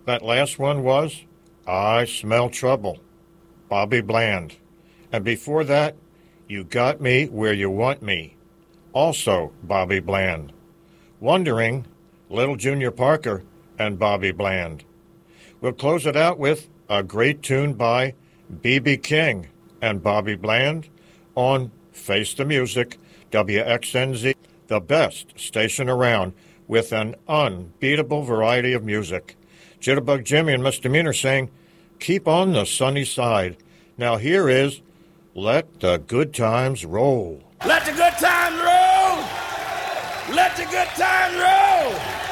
That last one was I Smell Trouble, Bobby Bland. And before that, You Got Me Where You Want Me, also Bobby Bland. Wondering, Little Junior Parker and Bobby Bland. We'll close it out with a great tune by B.B. King and Bobby Bland on Face the Music, WXNZ, the best station around with an unbeatable variety of music. Jitterbug Jimmy and Misdemeanor saying, keep on the sunny side. Now here is Let the Good Times Roll. Let the good times roll! Let the good times roll!